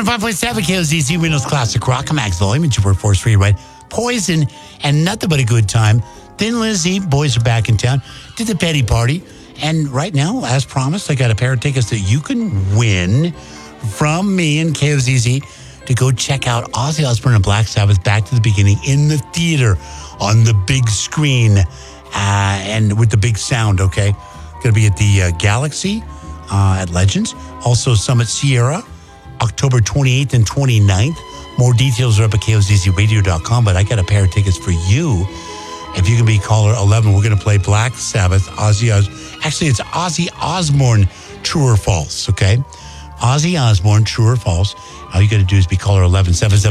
105.7 KOZZ, Reno's Classic Rock, Max Volume, and your workforce for you, right? Poison and Nothing But a Good Time. Thin Lizzy, boys are back in town. Did the Petty Party. And right now, as promised, I got a pair of tickets that you can win from me and KOZZ to go check out Ozzy Osbourne and Black Sabbath Back to the Beginning in the theater on the big screen and with the big sound, okay? Going to be at the Galaxy at Legends. Also, Summit Sierra, October 28th and 29th. More details are up at KOZZradio.com, but I got a pair of tickets for you. If you can be caller 11, we're going to play Black Sabbath, Actually, it's Ozzy Osbourne, True or False, okay? Ozzy Osbourne, True or False. All you got to do is be caller 11,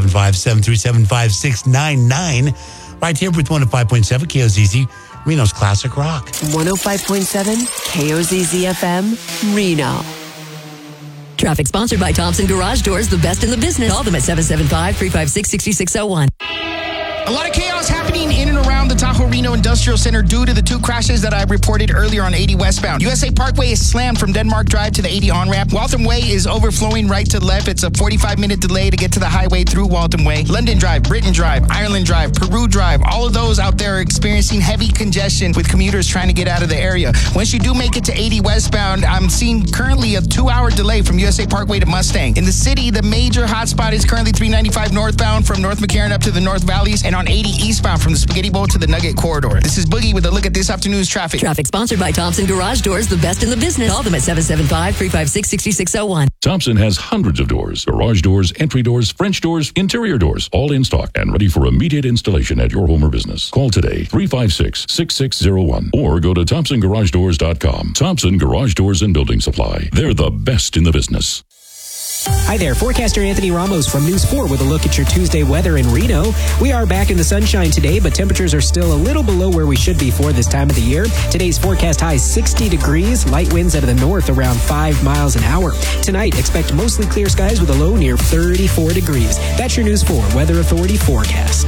775-737-5699. Right here with 105.7 KOZZ, Reno's Classic Rock. 105.7 KOZZ FM, Reno. Traffic sponsored by Thompson Garage Doors, the best in the business. Call them at 775-356-6601. A lot of chaos happening in and around the Tahoe Reno Industrial Center due to the two crashes that I reported earlier on 80 westbound. USA Parkway is slammed from Denmark Drive to the 80 on-ramp. Waltham Way is overflowing right to left. It's a 45-minute delay to get to the highway through Waltham Way. London Drive, Britain Drive, Ireland Drive, Peru Drive, all of those out there are experiencing heavy congestion with commuters trying to get out of the area. Once you do make it to 80 westbound, I'm seeing currently a 2-hour delay from USA Parkway to Mustang. In the city, the major hotspot is currently 395 northbound from North McCarran up to the North Valleys, and on 80 eastbound from the Spaghetti Bowl to the Nugget Corridor. This is Boogie with a look at this afternoon's traffic. Traffic sponsored by Thompson Garage Doors, the best in the business. Call them at 775-356-6601. Thompson has hundreds of doors, garage doors, entry doors, French doors, interior doors, all in stock and ready for immediate installation at your home or business. Call today, 356-6601, or go to ThompsonGarageDoors.com. Thompson Garage Doors and Building Supply. They're the best in the business. Hi there, forecaster Anthony Ramos from News 4 with a look at your Tuesday weather in Reno. We are back in the sunshine today, but temperatures are still a little below where we should be for this time of the year. Today's forecast high is 60 degrees, light winds out of the north around 5 miles an hour. Tonight, expect mostly clear skies with a low near 34 degrees. That's your News 4 Weather Authority forecast.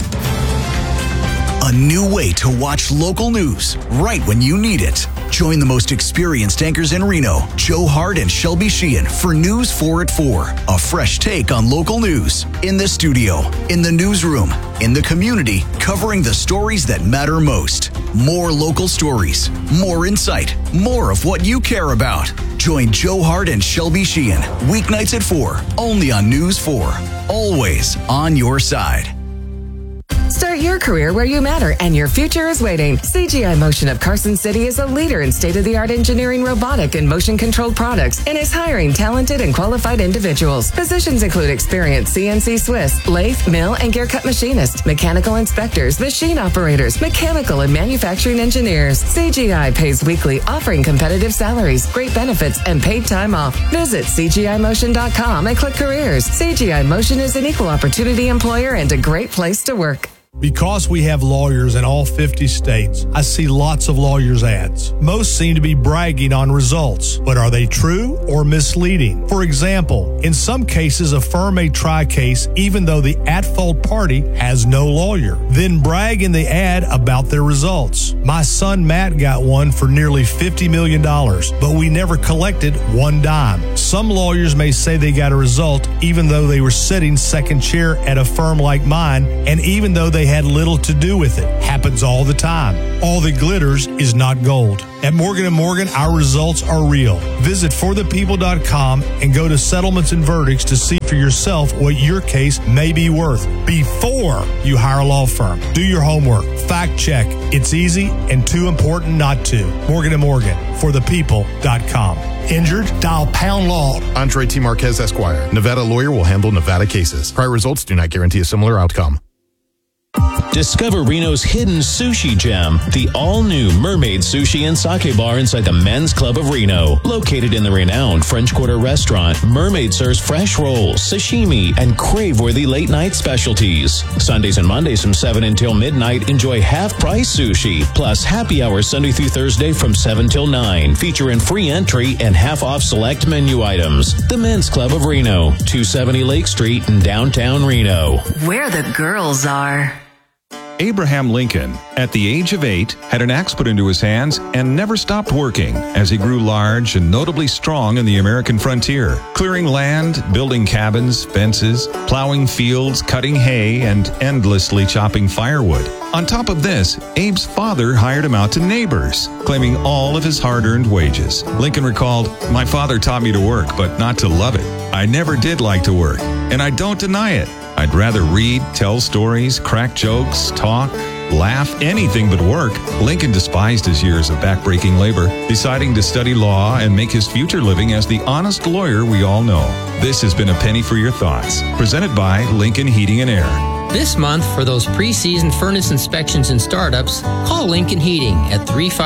A new way to watch local news right when you need it. Join the most experienced anchors in Reno, Joe Hart and Shelby Sheehan, for News 4 at 4. A fresh take on local news. In the studio, in the newsroom, in the community, covering the stories that matter most. More local stories, more insight, more of what you care about. Join Joe Hart and Shelby Sheehan, weeknights at 4, only on News 4. Always on your side. Start your career where you matter, and your future is waiting. CGI Motion of Carson City is a leader in state-of-the-art engineering, robotic, and motion-controlled products, and is hiring talented and qualified individuals. Positions include experienced CNC Swiss, lathe, mill, and gear cut machinists, mechanical inspectors, machine operators, mechanical and manufacturing engineers. CGI pays weekly, offering competitive salaries, great benefits, and paid time off. Visit CGIMotion.com and click careers. CGI Motion is an equal opportunity employer and a great place to work. Because we have lawyers in all 50 states, I see lots of lawyers' ads. Most seem to be bragging on results, but are they true or misleading? For example, in some cases, a firm may try a case even though the at-fault party has no lawyer, then brag in the ad about their results. My son Matt got one for nearly $50 million, but we never collected one dime. Some lawyers may say they got a result even though they were sitting second chair at a firm like mine, and even though they had little to do with it. Happens all the time. All that glitters is not gold. At Morgan & Morgan, our results are real. Visit forthepeople.com and go to settlements and verdicts to see for yourself what your case may be worth before you hire a law firm. Do your homework. Fact check. It's easy and too important not to. Morgan & Morgan, forthepeople.com. Injured? Dial pound law. Andre T. Marquez, Esquire. Nevada lawyer will handle Nevada cases. Prior results do not guarantee a similar outcome. Discover Reno's hidden sushi gem, the all-new Mermaid Sushi and Sake Bar inside the Men's Club of Reno. Located in the renowned French Quarter restaurant, Mermaid serves fresh rolls, sashimi, and crave-worthy late-night specialties. Sundays and Mondays from 7 until midnight, enjoy half-price sushi, plus happy hour Sunday through Thursday from 7 till 9, featuring free entry and half-off select menu items. The Men's Club of Reno, 270 Lake Street in downtown Reno. Where the girls are. Abraham Lincoln, at the age of 8, had an axe put into his hands and never stopped working as he grew large and notably strong in the American frontier, clearing land, building cabins, fences, plowing fields, cutting hay, and endlessly chopping firewood. On top of this, Abe's father hired him out to neighbors, claiming all of his hard-earned wages. Lincoln recalled, "My father taught me to work, but not to love it. I never did like to work, and I don't deny it. I'd rather read, tell stories, crack jokes, talk, laugh, anything but work." Lincoln despised his years of backbreaking labor, deciding to study law and make his future living as the honest lawyer we all know. This has been A Penny for Your Thoughts, presented by Lincoln Heating and Air. This month, for those pre-season furnace inspections and startups, call Lincoln Heating at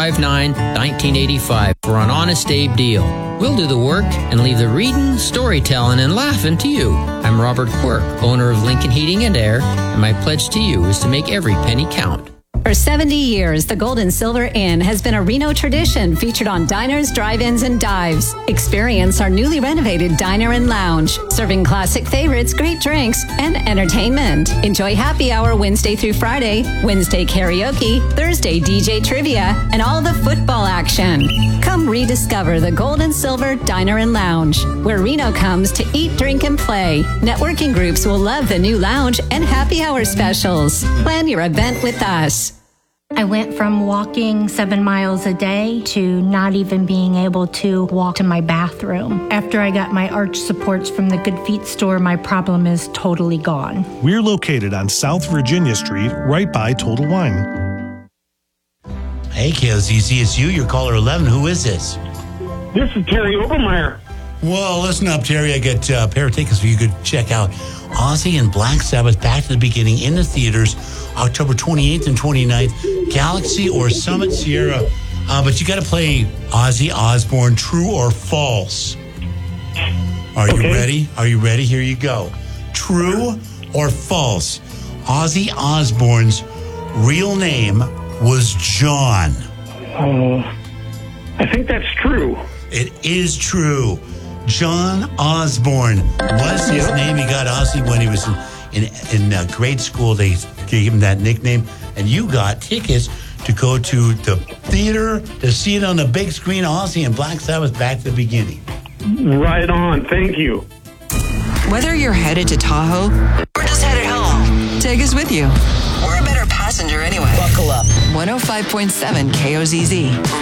359-1985 for an Honest Abe deal. We'll do the work and leave the reading, storytelling, and laughing to you. I'm Robert Quirk, owner of Lincoln Heating and Air, and my pledge to you is to make every penny count. For 70 years, the Gold and Silver Inn has been a Reno tradition featured on diners, drive-ins, and dives. Experience our newly renovated diner and lounge, serving classic favorites, great drinks, and entertainment. Enjoy happy hour Wednesday through Friday, Wednesday karaoke, Thursday DJ trivia, and all the football action. Come rediscover the Gold and Silver Diner and Lounge, where Reno comes to eat, drink, and play. Networking groups will love the new lounge and happy hour specials. Plan your event with us. I went from walking 7 miles a day to not even being able to walk to my bathroom. After I got my arch supports from the Good Feet store, my problem is totally gone. We're located on South Virginia Street, right by Total Wine. Hey, KLZZ, it's you, your caller 11. Who is this? This is Terry Obermeyer. Well, listen up, Terry. I got a pair of tickets for you. You could check out Ozzy and Black Sabbath Back to the Beginning in the theaters October 28th and 29th, Galaxy or Summit Sierra. But you got to play Ozzy Osbourne, True or False. Are you ready? Are you ready? Here you go. True or false? Ozzy Osbourne's real name was John. I think that's true. It is true. John Osbourne was his name. He got Ozzy when he was in grade school. They gave him that nickname. And you got tickets to go to the theater to see it on the big screen, Ozzy and Black Sabbath Back to the Beginning. Right on. Thank you. Whether you're headed to Tahoe or just headed home, take us with you. We're a better passenger anyway. Buckle up. 105.7 KOZZ.